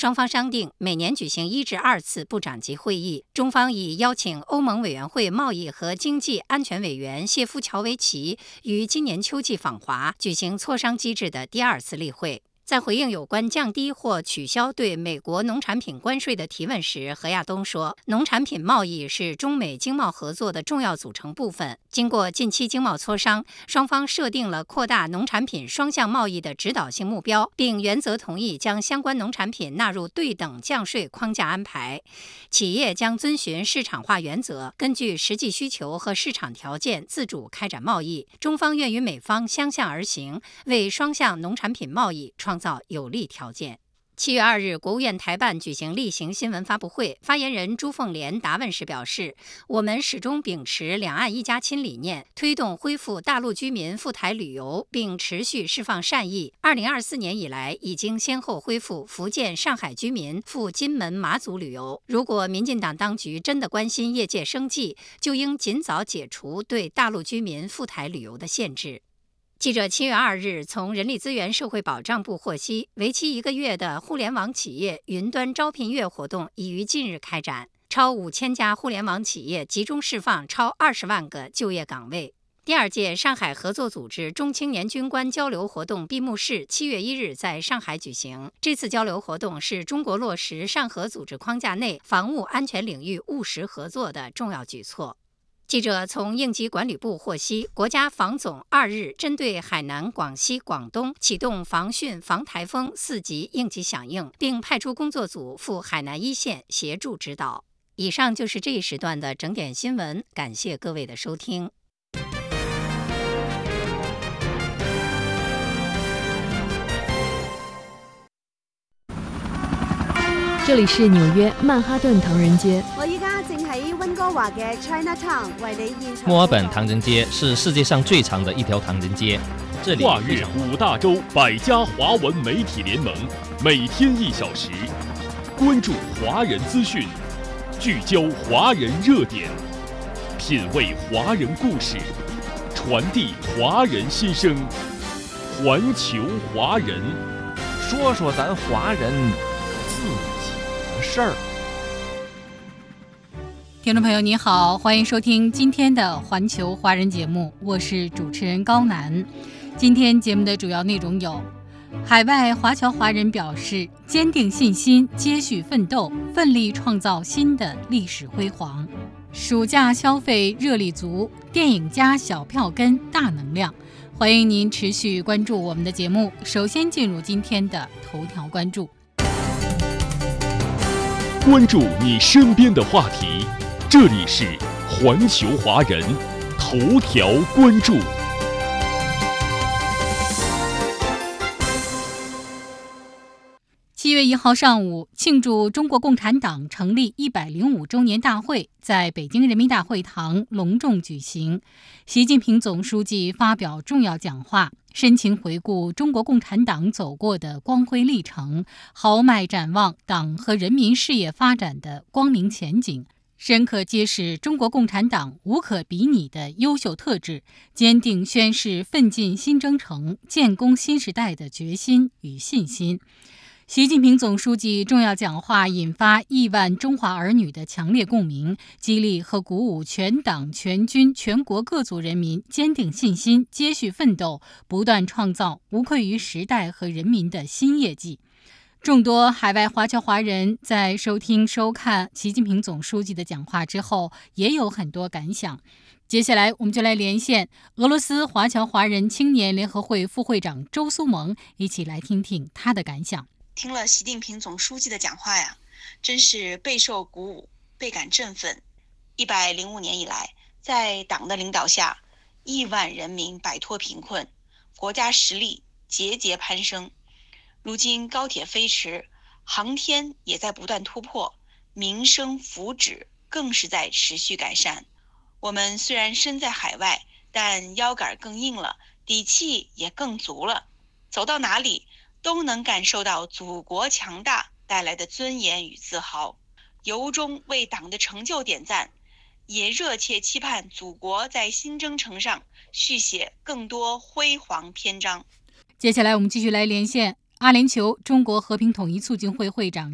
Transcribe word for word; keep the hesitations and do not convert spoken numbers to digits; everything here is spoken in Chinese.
双方商定每年举行一至二次部长级会议。中方已邀请欧盟委员会贸易和经济安全委员谢夫乔维奇于今年秋季访华，举行磋商机制的第二次例会。在回应有关降低或取消对美国农产品关税的提问时，何亚东说，农产品贸易是中美经贸合作的重要组成部分。经过近期经贸磋商，双方设定了扩大农产品双向贸易的指导性目标，并原则同意将相关农产品纳入对等降税框架安排。企业将遵循市场化原则，根据实际需求和市场条件自主开展贸易。中方愿与美方相向而行，为双向农产品贸易创造有利条件。七月二日，国务院台办举行例行新闻发布会，发言人朱凤莲答问时表示，我们始终秉持两岸一家亲理念，推动恢复大陆居民赴台旅游，并持续释放善意。二零二四年以来，已经先后恢复福建、上海居民赴金门、马祖旅游。如果民进党当局真的关心业界生计，就应尽早解除对大陆居民赴台旅游的限制。记者七月二日从人力资源社会保障部获悉，为期一个月的互联网企业云端招聘月活动已于近日开展，超五千家互联网企业集中释放超二十万个就业岗位。第二届上海合作组织中青年军官交流活动闭幕式七月一日在上海举行。这次交流活动是中国落实上合组织框架内防务安全领域务实合作的重要举措。记者从应急管理部获悉，国家防总二日针对海南、广西、广东启动防汛防台风四级应急响应，并派出工作组赴海南一线协助指导。以上就是这一时段的整点新闻，感谢各位的收听。 这里是纽约曼哈顿唐人街。 我依家正喺温哥華嘅 Chinatown 為你現場。 墨爾本唐人街是世界上最长的一条唐人街，这里跨越五大洲百家华文媒体联盟，每天一小时，关注华人资讯，聚焦华人热点，品味华人故事，传递华人心声，环球华人， 说说咱华人自己的事儿。 听众朋友你好，欢迎收听今天的环球华人节目，我是主持人高楠。今天节目的主要内容有：海外华侨华人表示坚定信心，接续奋斗，奋力创造新的历史辉煌；暑假消费热力足，电影加小票根大能量。欢迎您持续关注我们的节目。首先进入今天的头条关注， 关注你身边的话题，这里是环球华人头条关注。 七月一号上午，庆祝中国共产党成立一百零五周年大会在北京人民大会堂隆重举行。习近平总书记发表重要讲话，深情回顾中国共产党走过的光辉历程，豪迈展望党和人民事业发展的光明前景，深刻揭示中国共产党无可比拟的优秀特质，坚定宣示奋进新征程、建功新时代的决心与信心。习近平总书记重要讲话引发亿万中华儿女的强烈共鸣，激励和鼓舞全党全军全国各族人民坚定信心，接续奋斗，不断创造无愧于时代和人民的新业绩。众多海外华侨华人在收听收看习近平总书记的讲话之后，也有很多感想。接下来我们就来连线俄罗斯华侨华人青年联合会副会长周苏萌，一起来听听他的感想。 听了习近平总书记的讲话呀，真是备受鼓舞，倍感振奋。一百零五年以来，在党的领导下，亿万人民摆脱贫困，国家实力节节攀升。如今高铁飞驰，航天也在不断突破，民生福祉更是在持续改善。我们虽然身在海外，但腰杆更硬了，底气也更足了，走到哪里都能感受到祖国强大带来的尊严与自豪，由衷为党的成就点赞，也热切期盼祖国在新征程上续写更多辉煌篇章。 接下来我们继续来连线阿联酋中国和平统一促进会会长